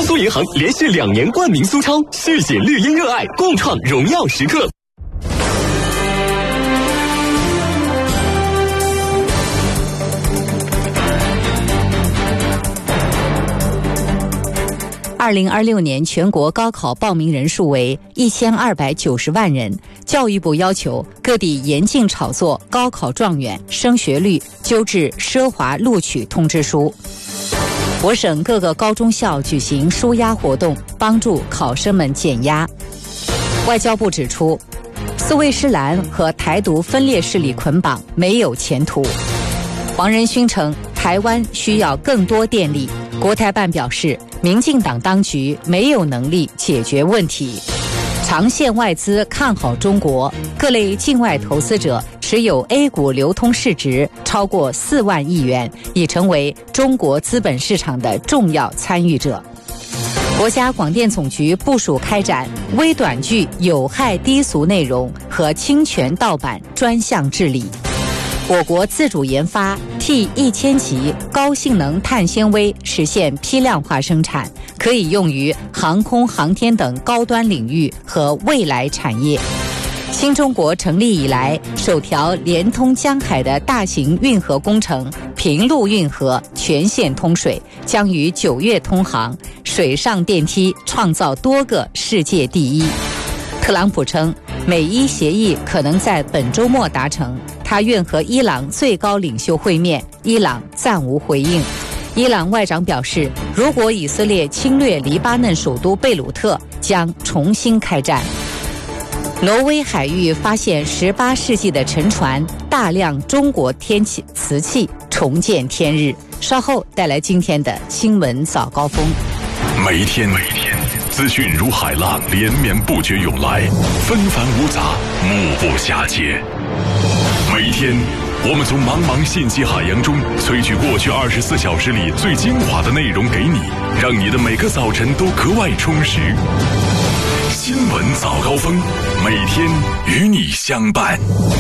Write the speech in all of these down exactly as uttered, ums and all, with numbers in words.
苏银行连续两年冠名苏超，续写绿茵热爱，共创荣耀时刻。 二零二六年全国高考报名人数为一千二百九十万人，教育部要求各地严禁炒作高考状元、升学率、纠治奢华录取通知书。我省各个高中校举行纾压活动，帮助考生们减压。外交部指出，斯威士兰和台独分裂势力捆绑没有前途。黄仁勋称，台湾需要更多电力。国台办表示，民进党当局没有能力解决问题。长线外资看好中国，各类境外投资者持有 A 股流通市值超过四万亿元，已成为中国资本市场的重要参与者。国家广电总局部署开展微短剧有害低俗内容和侵权盗版专项治理。我国自主研发 T 一千 级高性能碳纤维实现批量化生产，可以用于航空航天等高端领域和未来产业。新中国成立以来首条连通江海的大型运河工程平陆运河全线通水，将于九月通航，水上电梯创造多个世界第一。特朗普称，美伊协议可能在本周末达成，他愿和伊朗最高领袖会面，伊朗暂无回应。伊朗外长表示，如果以色列侵略黎巴嫩首都贝鲁特，将重新开战。挪威海域发现十八世纪的沉船，大量中国天气瓷器重见天日。稍后带来今天的新闻早高峰。 每一天，每一天，资讯如海浪，连绵不绝涌来，纷繁芜杂，目不暇接。每一天，我们从茫茫信息海洋中萃取过去二十四小时里最精华的内容给你，让你的每个早晨都格外充实。新闻早高峰，每天与你相伴。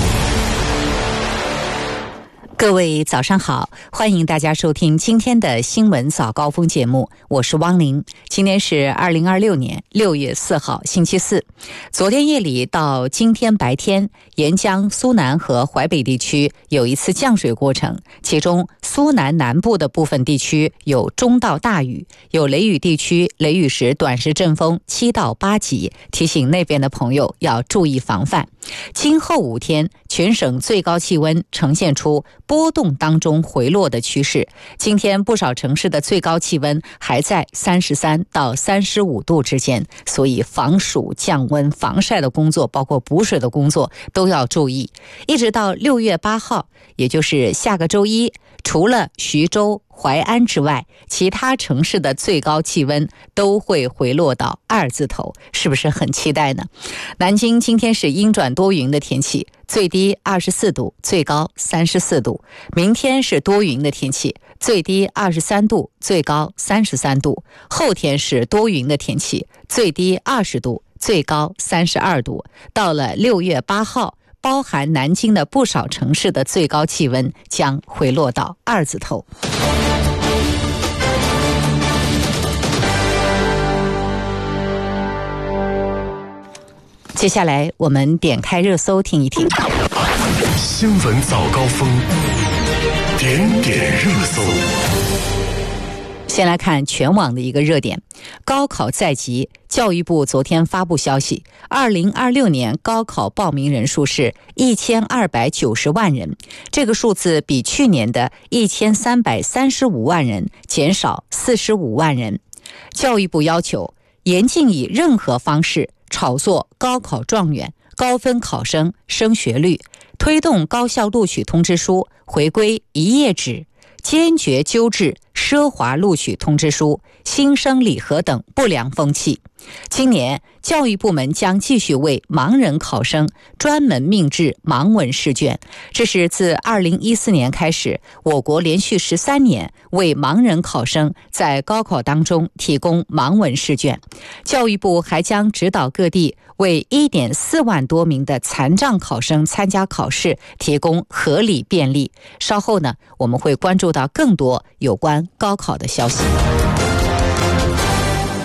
各位早上好，欢迎大家收听今天的新闻早高峰节目，我是汪玲。今天是二零二六年六月四号星期四。昨天夜里到今天白天，沿江苏南和淮北地区有一次降水过程，其中苏南南部的部分地区有中到大雨，有雷雨地区雷雨时短时阵风七到八级，提醒那边的朋友要注意防范。今后五天，全省最高气温呈现出波动当中回落的趋势。今天不少城市的最高气温还在三十三到三十五度之间，所以防暑降温防晒的工作，包括补水的工作都要注意。一直到六月八号，也就是下个周一，除了徐州、淮安之外，其他城市的最高气温都会回落到二字头，是不是很期待呢？南京今天是阴转多云的天气，最低二十四度，最高三十四度。明天是多云的天气，最低二十三度，最高三十三度。后天是多云的天气，最低二十度，最高三十二度。到了六月八号，包含南京的不少城市的最高气温将回落到二字头。接下来我们点开热搜听一听。 新闻早高峰，点点热搜。 先来看全网的一个热点，高考在即，教育部昨天发布消息，二零二六年高考报名人数是一千二百九十万人，这个数字比去年的一千三百三十五万人减少四十五万人。教育部要求严禁以任何方式炒作高考状元、高分考生升学率，推动高校录取通知书回归一页纸，坚决纠治奢华录取通知书、新生礼盒等不良风气。今年教育部门将继续为盲人考生专门命制盲文试卷，这是自二零一四年开始，我国连续十三年为盲人考生在高考当中提供盲文试卷。教育部还将指导各地为 一点四万多名的残障考生参加考试提供合理便利。稍后呢，我们会关注到更多有关高考的消息。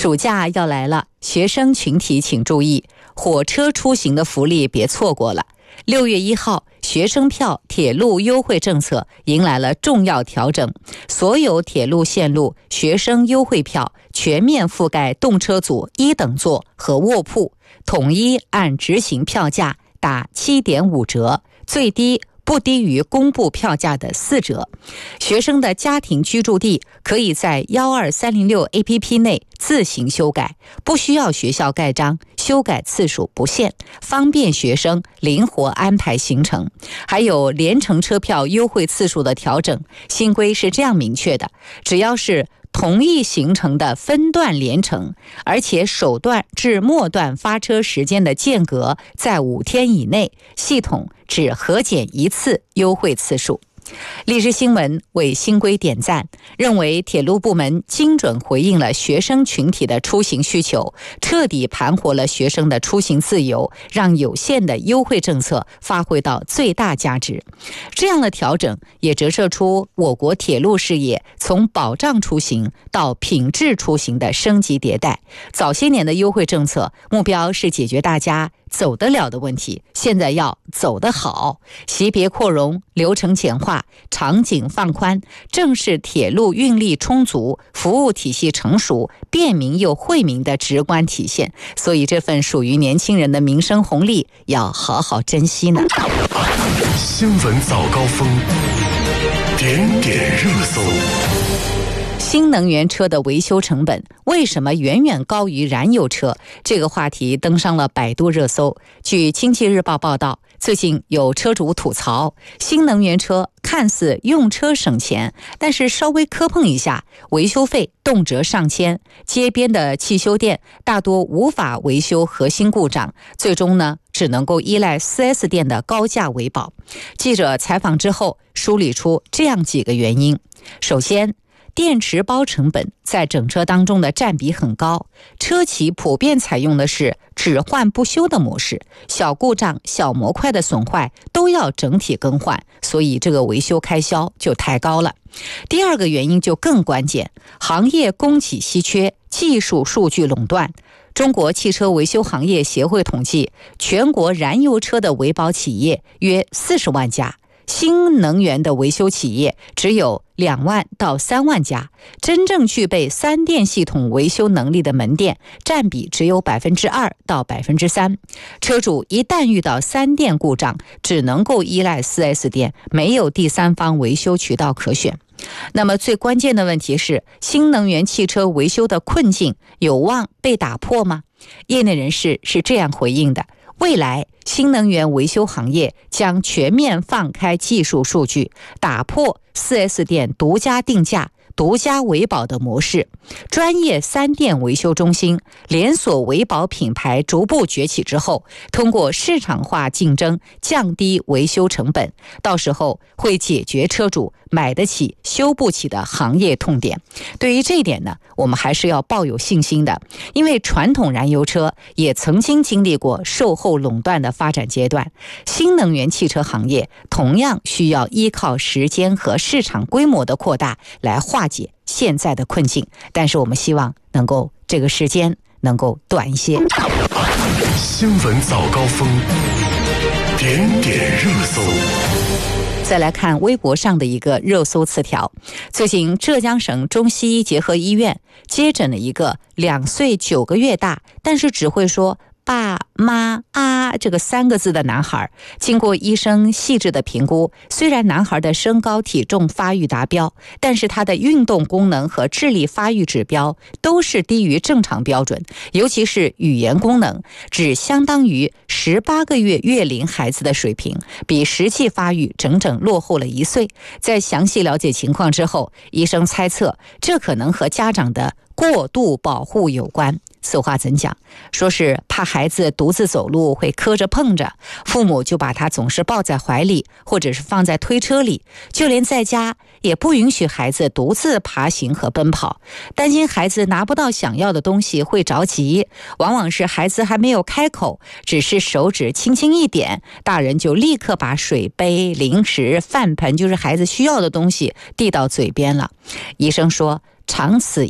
暑假要来了，学生群体请注意，火车出行的福利别错过了。六月一号，学生票铁路优惠政策迎来了重要调整，所有铁路线路学生优惠票全面覆盖动车组一等座和卧铺，统一按执行票价打 七点五折，最低不低于公布票价的四折。学生的家庭居住地可以在一二三零六 A P P 内自行修改，不需要学校盖章，修改次数不限，方便学生灵活安排行程。还有联程车票优惠次数的调整，新规是这样明确的：只要是同一行程的分段联程，而且首段至末段发车时间的间隔在五天以内，系统只核减一次优惠次数。历史新闻为新规点赞，认为铁路部门精准回应了学生群体的出行需求，彻底盘活了学生的出行自由，让有限的优惠政策发挥到最大价值。这样的调整也折射出我国铁路事业从保障出行到品质出行的升级迭代。早些年的优惠政策目标是解决大家走得了的问题，现在要走得好，级别扩容，流程简化，场景放宽，正是铁路运力充足，服务体系成熟，便民又惠民的直观体现。所以这份属于年轻人的民生红利要好好珍惜呢。 新闻早高峰，点点热搜。 新能源车的维修成本为什么远远高于燃油车？这个话题登上了百度热搜。据经济日报报道，最近有车主吐槽，新能源车看似用车省钱，但是稍微磕碰一下，维修费动辄上千。街边的汽修店大多无法维修核心故障，最终呢，只能够依赖 四 S 店的高价维保。记者采访之后梳理出这样几个原因。首先，电池包成本在整车当中的占比很高，车企普遍采用的是只换不修的模式，小故障、小模块的损坏都要整体更换，所以这个维修开销就太高了。第二个原因就更关键，行业供给稀缺，技术数据垄断。中国汽车维修行业协会统计，全国燃油车的维保企业约四十万家，新能源的维修企业只有两万到三万家，真正具备三电系统维修能力的门店占比只有百分之二到百分之三。车主一旦遇到三电故障，只能够依赖 四 S 店，没有第三方维修渠道可选。那么最关键的问题是，新能源汽车维修的困境有望被打破吗？业内人士是这样回应的：未来新能源维修行业将全面放开技术数据，打破 四 S 店独家定价、独家维保的模式，专业三电维修中心、连锁维保品牌逐步崛起之后，通过市场化竞争降低维修成本，到时候会解决车主买得起修不起的行业痛点。对于这一点呢，我们还是要抱有信心的，因为传统燃油车也曾经经历过售后垄断的发展阶段，新能源汽车行业同样需要依靠时间和市场规模的扩大来化解现在的困境，但是我们希望能够这个时间能够短一些。 新闻早高峰，点点热搜。 再来看微博上的一个热搜词条，最近浙江省中西医结合医院接诊了一个两岁九个月大，但是只会说爸妈啊这个三个字的男孩，经过医生细致的评估，虽然男孩的身高体重发育达标，但是他的运动功能和智力发育指标都是低于正常标准，尤其是语言功能只相当于十八个月月龄孩子的水平，比实际发育整整落后了一岁。在详细了解情况之后，医生猜测这可能和家长的过度保护有关。此话怎讲？说是怕孩子独自走路会磕着碰着，父母就把他总是抱在怀里，或者是放在推车里，就连在家也不允许孩子独自爬行和奔跑，担心孩子拿不到想要的东西会着急，往往是孩子还没有开口，只是手指轻轻一点，大人就立刻把水杯、零食、饭盆，就是孩子需要的东西递到嘴边了。医生说，长此